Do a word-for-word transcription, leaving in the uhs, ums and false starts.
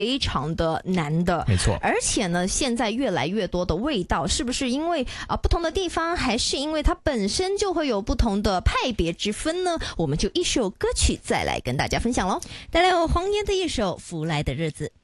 非常的难的， 没错。 而且呢，现在越来越多的味道，是不是因为啊、呃、不同的地方，还是因为它本身就会有不同的派别之分呢？我们就一首歌曲再来跟大家分享咯。带来我黄妍的一首《福来的日子》。